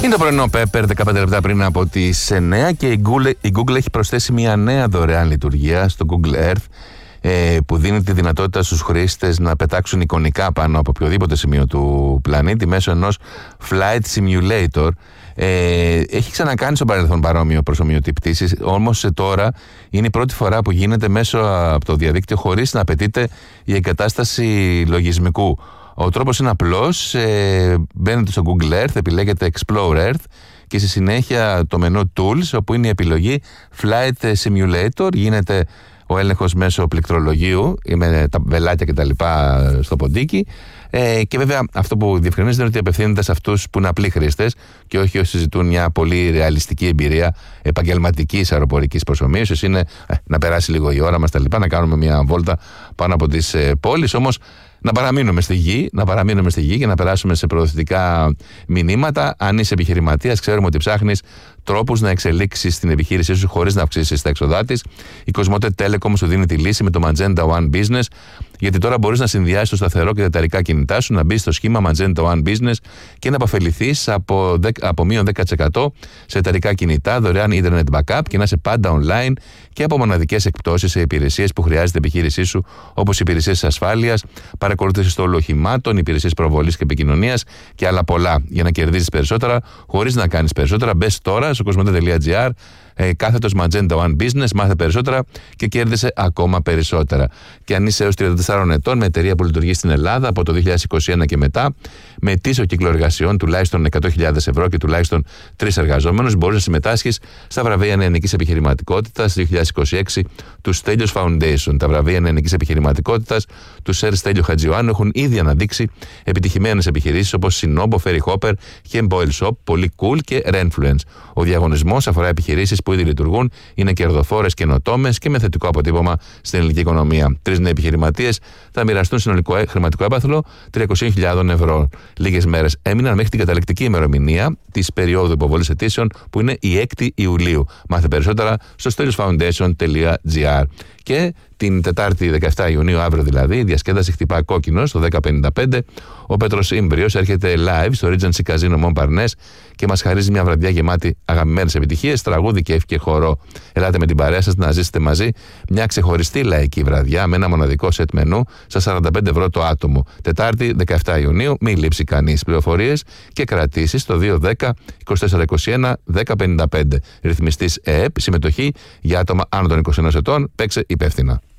Είναι το πρωινό Pepper, 15 λεπτά πριν από τις 9 και η Google έχει προσθέσει μια νέα δωρεάν λειτουργία στο Google Earth που δίνει τη δυνατότητα στους χρήστες να πετάξουν εικονικά πάνω από οποιοδήποτε σημείο του πλανήτη μέσω ενός Flight Simulator. Έχει ξανακάνει στο παρελθόν παρόμοιο προσομοιωτή πτήσης, όμως τώρα είναι η πρώτη φορά που γίνεται μέσω από το διαδίκτυο χωρίς να απαιτείται η εγκατάσταση λογισμικού. Ο τρόπος είναι απλός, μπαίνετε στο Google Earth, επιλέγετε Explore Earth και στη συνέχεια το μενού Tools, όπου είναι η επιλογή Flight Simulator, γίνεται ο έλεγχος μέσω πληκτρολογίου με τα βελάκια και τα λοιπά στο ποντίκι, και βέβαια αυτό που διευκρινίζεται είναι ότι απευθύνεται σε αυτούς που είναι απλοί χρήστες και όχι όσοι ζητούν μια πολύ ρεαλιστική εμπειρία επαγγελματικής αεροπορικής προσομοίωσης. Είναι να περάσει λίγο η ώρα μας τα λοιπά, να κάνουμε μια βόλτα πάνω από τις πόλεις, όμως να παραμείνουμε στη γη και να περάσουμε σε προωθητικά μηνύματα. Αν είσαι επιχειρηματίας, ξέρουμε ότι ψάχνεις τρόπους να εξελίξεις την επιχείρησή σου χωρίς να αυξήσεις τα έξοδά της. Η Cosmote Telecom σου δίνει τη λύση με το Magenta One Business, γιατί τώρα μπορείς να συνδυάσεις το σταθερό και τα εταιρικά κινητά σου, να μπεις στο σχήμα Magenta One Business και να αποφεληθείς από μείον 10% σε εταιρικά κινητά, δωρεάν Internet Backup και να είσαι πάντα online και από μοναδικές εκπτώσεις σε υπηρεσίες που χρειάζεται η επιχείρησή σου, όπως υπηρεσίες ασφάλειας, παρακολούθηση των οχημάτων, υπηρεσίες προβολής και επικοινωνίας και άλλα πολλά. Για να κερδίσεις περισσότερα χωρίς να κάνεις περισσότερα, μπες τώρα στο cosmote.gr, κάθετος Magenta One Business, μάθε περισσότερα και κέρδισε ακόμα περισσότερα. Και αν είσαι έως 34 ετών, με εταιρεία που λειτουργεί στην Ελλάδα από το 2021 και μετά, με ετήσιο κύκλο εργασιών τουλάχιστον 100.000 ευρώ και τουλάχιστον 3 εργαζόμενους, μπορείς να συμμετάσχεις στα βραβεία νεανικής επιχειρηματικότητας 2026 του Stelios Foundation. Τα βραβεία νεανικής επιχειρηματικότητας του Σερ Στέλιο Χατζιωάννου έχουν ήδη αναδείξει επιτυχημένες επιχειρήσεις όπως Sinobo, Ferry Hopper, Hem Boil Shop, Πολύ Cool και Renfluence. Ο διαγωνισμός αφορά επιχειρήσεις που ήδη λειτουργούν, είναι κερδοφόρες, καινοτόμες και με θετικό αποτύπωμα στην ελληνική οικονομία. 3 νέοι επιχειρηματίες θα μοιραστούν συνολικό χρηματικό έπαθλο 300.000 ευρώ. Λίγες μέρες έμειναν μέχρι την καταληκτική ημερομηνία της περίοδου υποβολής αιτήσεων, που είναι η 6η Ιουλίου. Μάθε περισσότερα στο steliosfoundation.gr. Και την Τετάρτη 17 Ιουνίου, αύριο δηλαδή, η διασκέδαση χτυπά κόκκινο στο 10:55. Ο Πέτρος Ίμπριος έρχεται live στο Regency Casino Montparnasse και μας χαρίζει μια βραδιά γεμάτη αγαπημένες επιτυχίες, τραγούδι, κέφι και χορό. Ελάτε με την παρέα σας να ζήσετε μαζί μια ξεχωριστή λαϊκή βραδιά με ένα μοναδικό σετ μενού στα 45 ευρώ το άτομο. Τετάρτη 17 Ιουνίου, μην λείψει κανείς. Πληροφορίες και κρατήσεις στο 210-2421-1055. Ρυθμιστής ΕΕΠ, συμμετοχή για άτομα άνω των 21 ετών, παίξε υπεύθυνα.